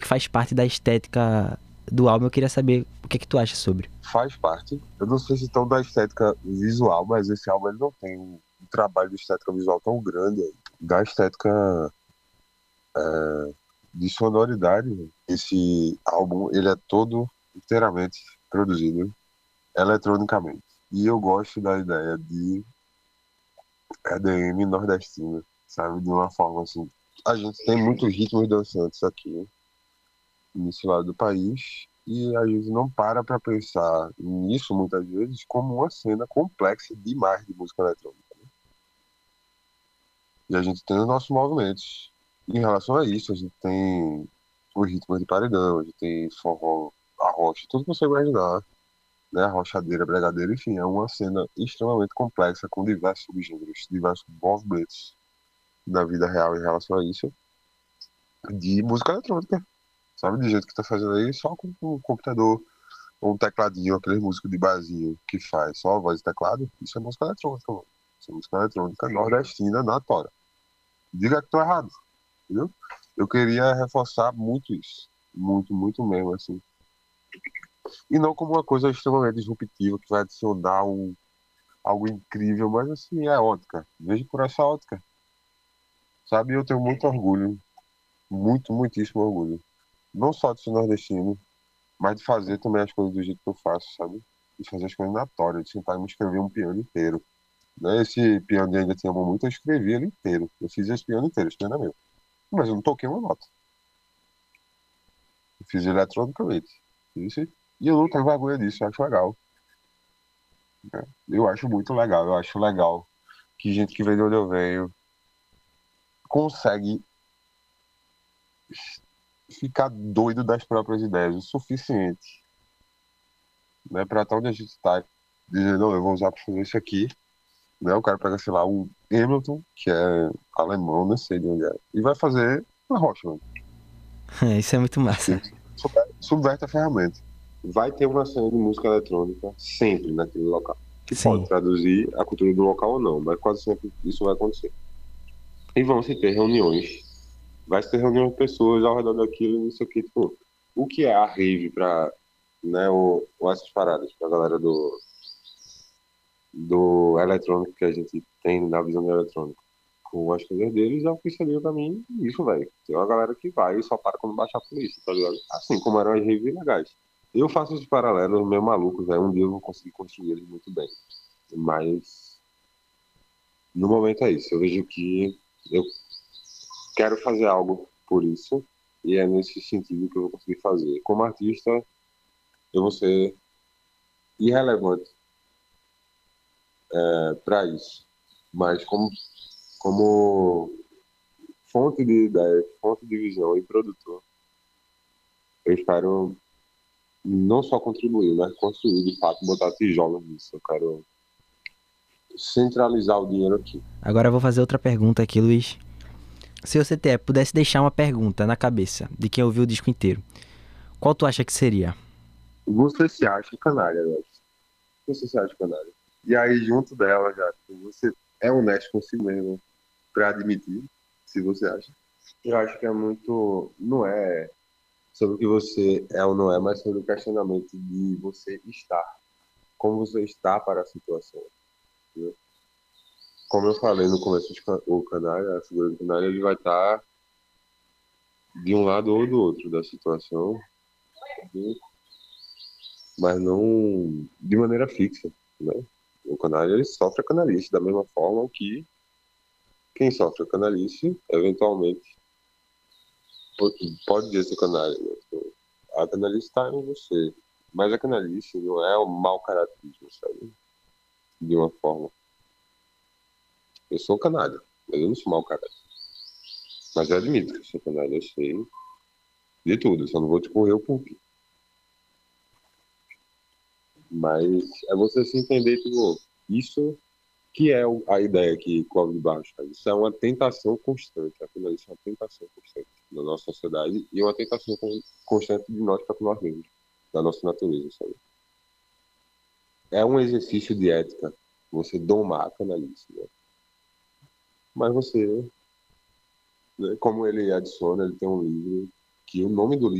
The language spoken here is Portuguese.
faz parte da estética do álbum. Eu queria saber o que é que tu acha sobre. Faz parte. Eu não sei se tão da estética visual, mas esse álbum ele não tem um trabalho de estética visual tão grande. Da estética de sonoridade, esse álbum ele é todo inteiramente produzido eletronicamente. E eu gosto da ideia de EDM nordestina, sabe? De uma forma assim. A gente tem muitos ritmos dançantes aqui nesse lado do país e a gente não para pensar nisso muitas vezes como uma cena complexa demais de música eletrônica. E a gente tem os nossos movimentos. Em relação a isso, a gente tem os ritmos de paredão, a gente tem forró, arrocha, tudo que você imaginar, né? Arrochadeira, bregadeira, enfim, é uma cena extremamente complexa com diversos subgêneros, diversos movimentos da vida real em relação a isso, de música eletrônica, sabe? De gente que tá fazendo aí só com um computador, ou um tecladinho, aquele músico de barzinho que faz só a voz e teclado, isso é música eletrônica, mano. Isso é música eletrônica nordestina na tora. Diga que tô errado, entendeu? Eu queria reforçar muito isso. Muito, muito mesmo, assim. E não como uma coisa extremamente disruptiva que vai adicionar algo incrível, mas assim, é ótica. Vejo por essa ótica. Sabe, eu tenho muito orgulho, muito, muitíssimo orgulho. Não só de ser nordestino, mas de fazer também as coisas do jeito que eu faço, sabe? De fazer as coisas na tora, de sentar e me escrever um piano inteiro. Né? Esse piano de Ainda Te Amo Muito, eu escrevi ele inteiro. Eu fiz esse piano inteiro, esse piano é meu. Mas eu não toquei uma nota. Eu fiz eletronicamente. Isso. E eu não tenho vergonha disso, eu acho legal. Né? Eu acho muito legal, eu acho legal que gente que vem de onde eu venho consegue ficar doido das próprias ideias o suficiente, né, para estar onde a gente está, dizer, não, eu vou usar para fazer isso aqui, né, o cara pega, sei lá, um Hamilton, que é alemão, não sei de onde é, e vai fazer uma rocha, mano. Isso é muito massa. Subverte a ferramenta. Vai ter uma cena de música eletrônica sempre naquele local, que pode Sim. traduzir a cultura do local ou não, mas quase sempre isso vai acontecer. E vão se ter reuniões. Vai se ter reuniões de pessoas ao redor daquilo, não sei o que, tipo, o que é a rave pra, né, ou essas paradas pra galera do eletrônico que a gente tem na visão do eletrônico. Com as coisas deles é o que seria pra mim isso, velho. Tem uma galera que vai e só para quando baixar a polícia, tá ligado? Assim como eram as raves legais. Eu faço esses paralelos meio malucos, velho. Um dia eu vou conseguir construir eles muito bem. Mas no momento é isso. Eu vejo que eu quero fazer algo por isso, e é nesse sentido que eu vou conseguir fazer. Como artista, eu vou ser irrelevante para isso, mas como fonte de ideias, fonte de visão e produtor, eu espero não só contribuir, mas construir de fato, botar tijolos nisso. Eu quero centralizar o dinheiro aqui. Agora eu vou fazer outra pergunta aqui, Luiz. Se você pudesse deixar uma pergunta na cabeça de quem ouviu o disco inteiro, qual tu acha que seria? Você se acha canalha, velho? Você se acha canalha? E aí, junto dela, já, você é honesto consigo mesmo para admitir, se você acha. Eu acho que é muito. Não é sobre o que você é ou não é, mas sobre o questionamento de você estar. Como você está para a situação. Né? Como eu falei no começo, o canário, a figura do canário, ele vai estar de um lado ou do outro da situação, né? Mas não de maneira fixa. Né? O canário ele sofre a canalice da mesma forma que quem sofre a canalice, eventualmente, pode dizer ser canário. Né? A canalice está em você. Mas a canalice não é o mau caratismo, sabe? De uma forma. Eu sou canalha, mas eu não sou mau cara. Mas eu admito que eu sou canalha, eu sei de tudo, só não vou te correr o porquê. Mas é você se entender, tipo, isso que é a ideia que Clóvis de Barros faz. Isso é uma tentação constante, afinal, isso é uma tentação constante na nossa sociedade e uma tentação constante de nós para com nós mesmos, da nossa natureza, sabe? É um exercício de ética, você domar a canalice, né? Mas você, né, como ele adiciona, ele tem um livro que o nome do livro